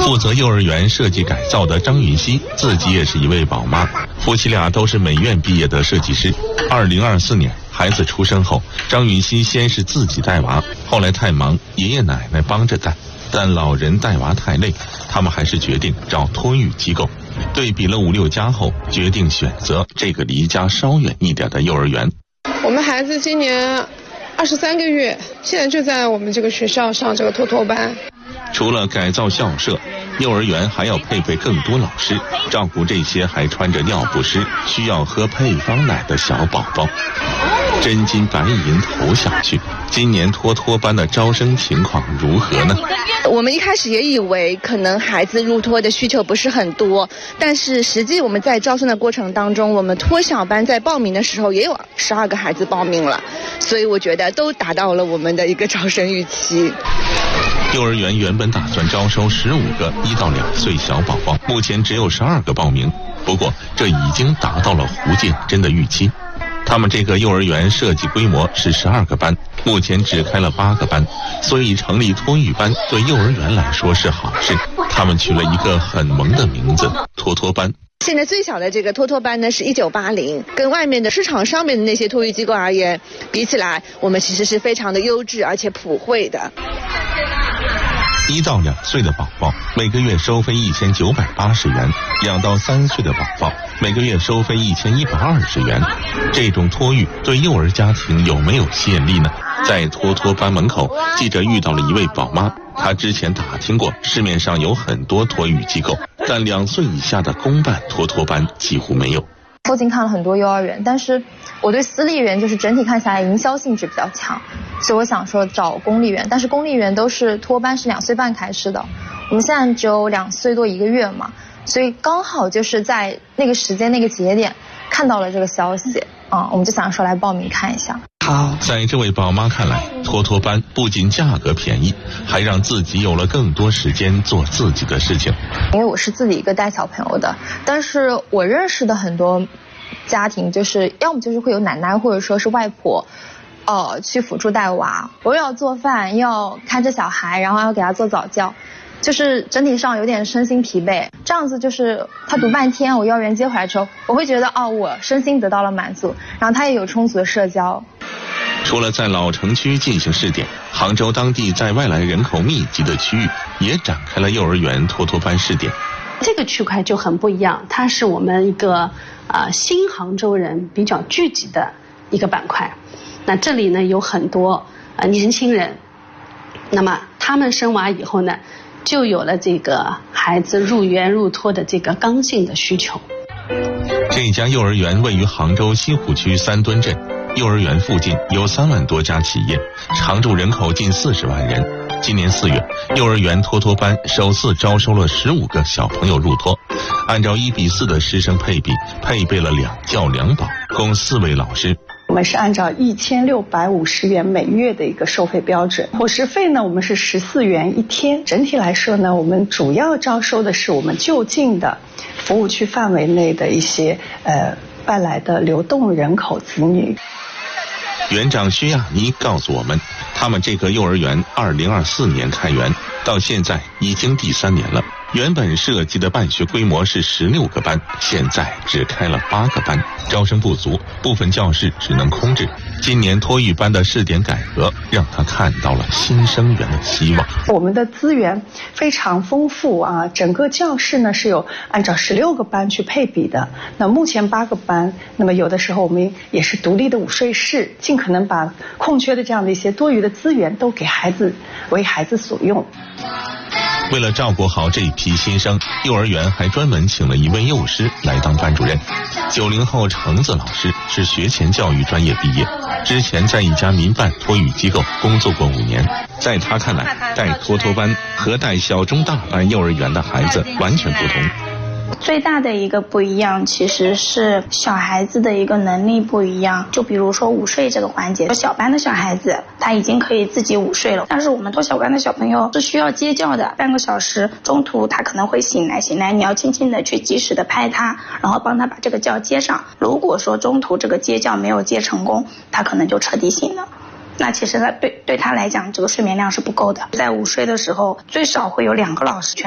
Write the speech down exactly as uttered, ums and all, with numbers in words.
负责幼儿园设计改造的张云熙自己也是一位宝妈，夫妻俩都是美院毕业的设计师。二零二四年孩子出生后，张云熙先是自己带娃，后来太忙，爷爷奶奶帮着带，但老人带娃太累，他们还是决定找托育机构。对比了五六家后，决定选择这个离家稍远一点的幼儿园。 我们孩子今年二十三个月，现在就在我们这个学校上这个托托班。 除了改造校舍，幼儿园还要配备更多老师，照顾这些还穿着尿不湿、需要喝配方奶的小宝宝。真金白银投下去，今年托托班的招生情况如何呢？ 我们一开始也以为可能孩子入托的需求不是很多，但是实际我们在招生的过程当中，我们托小班在报名的时候也有十二个孩子报名了，所以我觉得都达到了我们的一个招生预期。 幼儿园原本打算招收十五个一到两岁小宝宝，目前只有十二个报名，不过这已经达到了胡建真的预期。他们这个幼儿园设计规模是十二个班，目前只开了八个班，所以成立托育班对幼儿园来说是好事。他们取了一个很萌的名字，托托班。 现在最小的这个托托班呢是一九八零，跟外面的市场上面的那些托育机构而言，比起来，我们其实是非常的优质而且普惠的。 一到两岁的宝宝每个月收费一千九百八十元，两到三岁的宝宝每个月收费一千一百二十元。这种托育对幼儿家庭有没有吸引力呢？在托托班门口，记者遇到了一位宝妈，她之前打听过市面上有很多托育机构，但两岁以下的公办托托班几乎没有。 附近看了很多幼儿园，但是我对私立园就是整体看下来营销性质比较强，所以我想说找公立园，但是公立园都是托班是两岁半开始的，我们现在只有两岁多一个月嘛，所以刚好就是在那个时间那个节点看到了这个消息啊、嗯，我们就想说来报名看一下。 好，在这位宝妈看来，托托班不仅价格便宜，还让自己有了更多时间做自己的事情。 因为我是自己一个带小朋友的，但是我认识的很多家庭就是要么就是会有奶奶或者说是外婆呃，去辅助带娃，我又要做饭，又要看着小孩，然后要给他做早教，就是整体上有点身心疲惫。这样子就是他读半天，我幼儿园接回来之后，我会觉得哦，我身心得到了满足，然后他也有充足的社交。 除了在老城区进行试点，杭州当地在外来人口密集的区域也展开了幼儿园托托班试点。 这个区块就很不一样，它是我们一个呃新杭州人比较聚集的一个板块。那这里呢有很多呃年轻人，那么他们生娃以后呢，就有了这个孩子入园入托的这个刚性的需求。 这家幼儿园位于杭州西湖区三墩镇，幼儿园附近有三万多家企业，常住人口近四十万人。今年四月，幼儿园托托班首次招收了十五个小朋友入托，按照一比四的师生配比，配备了两教两保，共四位老师。 我们是按照一千六百五十元每月的一个收费标准，伙食费呢我们是十四元一天。整体来说呢，我们主要招收的是我们就近的服务区范围内的一些呃外来的流动人口子女。 园长薛亚妮告诉我们，他们这个幼儿园二零二四年开园，到现在已经第三年了。原本设计的办学规模是十六个班，现在只开了八个班，招生不足，部分教室只能空置。今年托育班的试点改革，让他看到了新生源的希望。 我们的资源非常丰富啊，整个教室呢是有按照十六个班去配比的。那目前八个班，那么有的时候我们也是独立的午睡室，尽可能把空缺的这样的一些多余的资源都给孩子为孩子所用。 为了照顾好这批新生，幼儿园还专门请了一位幼师来当班主任。九零后橙子老师是学前教育专业毕业，之前在一家民办托育机构工作过五年。在他看来，带托托班和带小中大班幼儿园的孩子完全不同。 最大的一个不一样其实是小孩子的一个能力不一样，就比如说午睡这个环节，小班的小孩子他已经可以自己午睡了，但是我们托小班的小朋友是需要接教的，半个小时中途他可能会醒来醒来，你要轻轻的去及时的拍他，然后帮他把这个觉接上。如果说中途这个接教没有接成功，他可能就彻底醒了，那其实他对对他来讲这个睡眠量是不够的。在午睡的时候最少会有两个老师去